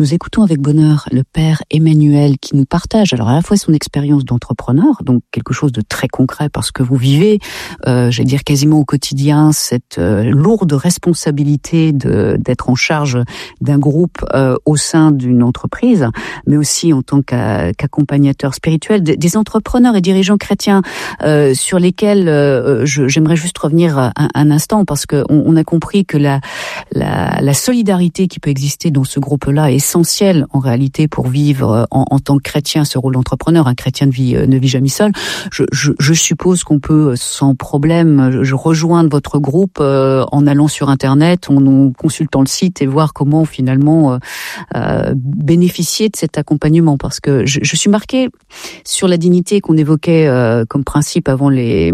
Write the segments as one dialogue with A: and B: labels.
A: Nous écoutons avec bonheur le père Emmanuel qui nous partage alors à la fois son expérience d'entrepreneur, donc quelque chose de très concret parce que vous vivez, j'allais dire quasiment au quotidien, cette lourde responsabilité d'être en charge d'un groupe au sein d'une entreprise, mais aussi en tant qu'accompagnateur spirituel, des entrepreneurs et dirigeants chrétiens sur lesquels j'aimerais juste revenir un instant parce que on a compris que la solidarité qui peut exister dans ce groupe-là est essentielle en réalité pour vivre en tant que chrétien ce rôle d'entrepreneur. Un chrétien ne vit jamais seul. Je suppose qu'on peut sans problème rejoindre votre groupe en allant sur Internet, en consultant le site et voir comment finalement bénéficier de cet accompagnement. Parce que je suis marquée sur la dignité qu'on évoquait comme principe avant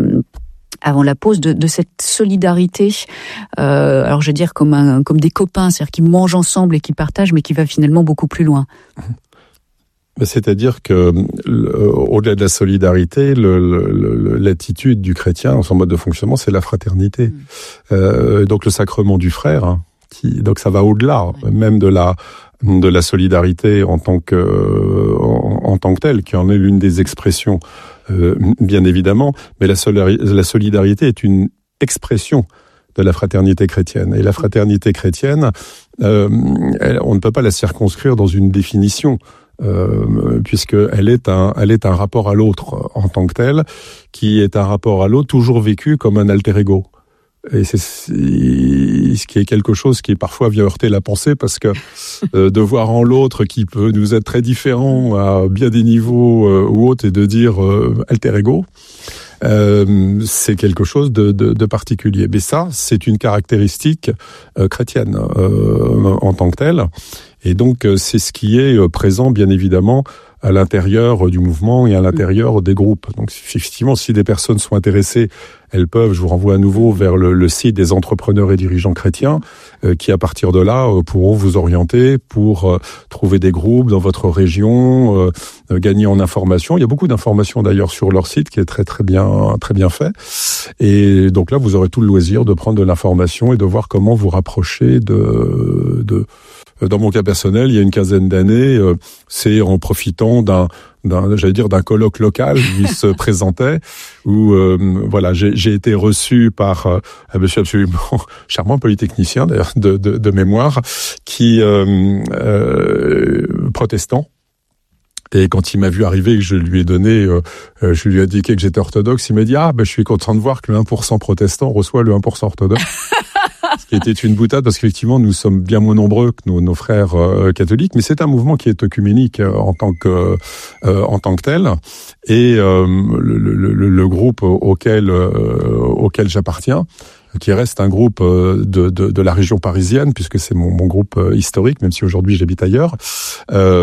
A: la pause de cette solidarité, alors je veux dire comme des copains, c'est-à-dire qui mangent ensemble et qui partagent, mais qui va finalement beaucoup plus loin.
B: C'est-à-dire que au-delà de la solidarité, l'attitude du chrétien, son mode de fonctionnement, c'est la fraternité. Donc le sacrement du frère, donc ça va au-delà même de la solidarité en tant que telle, qui en est l'une des expressions. Bien évidemment, mais la solidarité est une expression de la fraternité chrétienne. Et la fraternité chrétienne, on ne peut pas la circonscrire dans une définition, puisqu'elle est un rapport à l'autre en tant que tel, qui est un rapport à l'autre toujours vécu comme un alter ego. Et c'est ce qui est quelque chose qui parfois vient heurter la pensée parce que de voir en l'autre qui peut nous être très différent à bien des niveaux ou autres et de dire alter ego, c'est quelque chose de particulier. Mais ça, c'est une caractéristique chrétienne en tant que telle. Et donc, c'est ce qui est présent, bien évidemment, à l'intérieur du mouvement et à l'intérieur des groupes. Donc, effectivement, si des personnes sont intéressées, elles peuvent, je vous renvoie à nouveau vers le site des entrepreneurs et dirigeants chrétiens, qui, à partir de là, pourront vous orienter pour trouver des groupes dans votre région, gagner en information. Il y a beaucoup d'informations, d'ailleurs, sur leur site, qui est très bien fait. Et donc là, vous aurez tout le loisir de prendre de l'information et de voir comment vous rapprocher Dans mon cas personnel, il y a une quinzaine d'années, c'est en profitant d'un colloque local qui se présentait, où j'ai été reçu par un monsieur absolument charmant, polytechnicien d'ailleurs de mémoire, qui protestant. Et quand il m'a vu arriver et que je lui ai indiqué que j'étais orthodoxe, il m'a dit je suis content de voir que le 1% protestant reçoit le 1% orthodoxe. Ce qui était une boutade parce qu'effectivement nous sommes bien moins nombreux que nos frères catholiques, mais c'est un mouvement qui est œcuménique en tant que tel. Et le groupe auquel j'appartiens, qui reste un groupe de la région parisienne, puisque c'est mon groupe historique, même si aujourd'hui j'habite ailleurs.